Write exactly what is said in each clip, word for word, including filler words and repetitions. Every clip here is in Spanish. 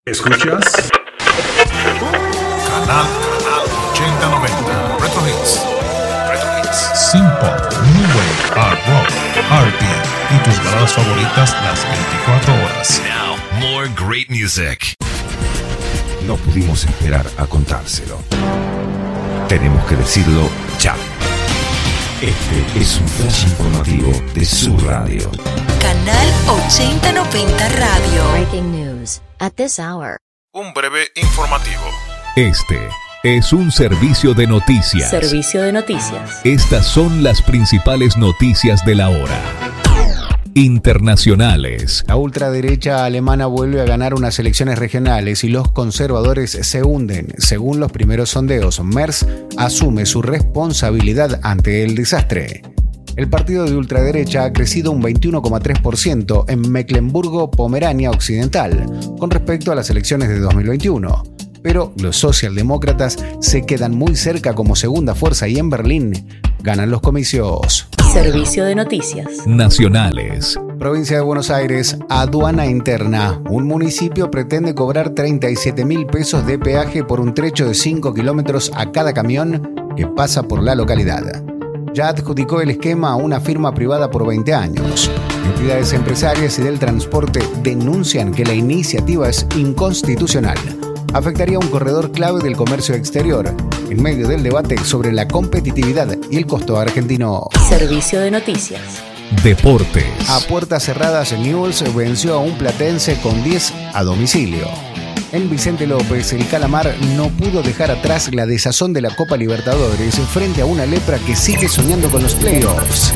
¿Escuchas? Canal, canal ochenta noventa. Retro Hits. Retro Hits. Synth-pop, New Wave, Art Rock, R and B y tus baladas favoritas las veinticuatro horas. Now, more great music. No pudimos esperar a contárselo. Tenemos que decirlo ya. Este es un flash informativo de su radio. Canal ochenta noventa Radio. Breaking news at this hour. Un breve informativo. Este es un servicio de noticias. Servicio de noticias. Estas son las principales noticias de la hora. Internacionales. La ultraderecha alemana vuelve a ganar unas elecciones regionales y los conservadores se hunden. Según los primeros sondeos, Merz asume su responsabilidad ante el desastre. El partido de ultraderecha ha crecido un veintiuno coma tres por ciento en Mecklemburgo-Pomerania Occidental con respecto a las elecciones de dos mil veintiuno. Pero los socialdemócratas se quedan muy cerca como segunda fuerza y en Berlín ganan los comicios. Servicio de noticias. Nacionales. Provincia de Buenos Aires, aduana interna. Un municipio pretende cobrar treinta y siete mil pesos de peaje por un trecho de cinco kilómetros a cada camión que pasa por la localidad. Ya adjudicó el esquema a una firma privada por veinte años. Entidades empresarias y del transporte denuncian que la iniciativa es inconstitucional. Afectaría un corredor clave del comercio exterior, en medio del debate sobre la competitividad y el costo argentino. Servicio de noticias. Deportes. A puertas cerradas, Newell's venció a un platense con diez a domicilio. En Vicente López, el Calamar no pudo dejar atrás la desazón de la Copa Libertadores frente a una Lepra que sigue soñando con los playoffs.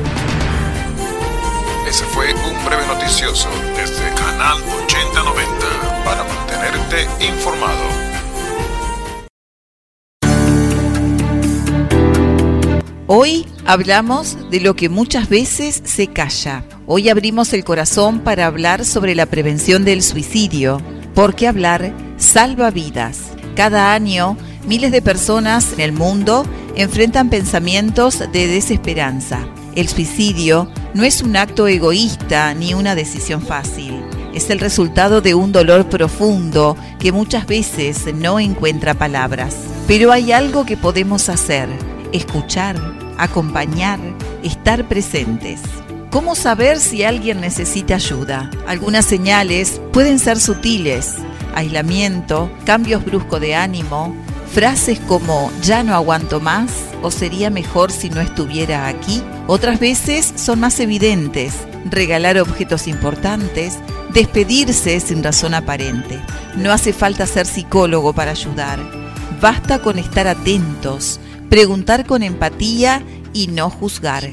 Ese fue un breve noticioso desde Canal ochenta noventa para mantenerte informado. Hoy hablamos de lo que muchas veces se calla. Hoy abrimos el corazón para hablar sobre la prevención del suicidio, porque hablar salva vidas. Cada año, miles de personas en el mundo enfrentan pensamientos de desesperanza. El suicidio no es un acto egoísta ni una decisión fácil. Es el resultado de un dolor profundo que muchas veces no encuentra palabras. Pero hay algo que podemos hacer: escuchar, acompañar, estar presentes. ¿Cómo saber si alguien necesita ayuda? Algunas señales pueden ser sutiles: aislamiento, cambios bruscos de ánimo, frases como «ya no aguanto más» o «sería mejor si no estuviera aquí». Otras veces son más evidentes: regalar objetos importantes, despedirse sin razón aparente. No hace falta ser psicólogo para ayudar. Basta con estar atentos, preguntar con empatía y no juzgar.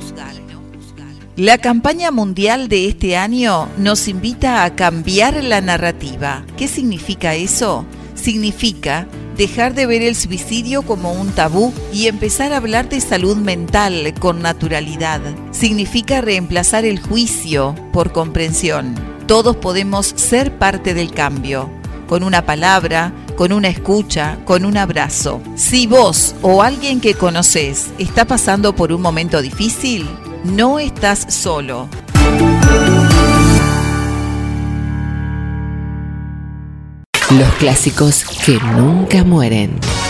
La campaña mundial de este año nos invita a cambiar la narrativa. ¿Qué significa eso? Significa dejar de ver el suicidio como un tabú y empezar a hablar de salud mental con naturalidad. Significa reemplazar el juicio por comprensión. Todos podemos ser parte del cambio, con una palabra, con una escucha, con un abrazo. Si vos o alguien que conocés está pasando por un momento difícil, no estás solo. Los clásicos que nunca mueren.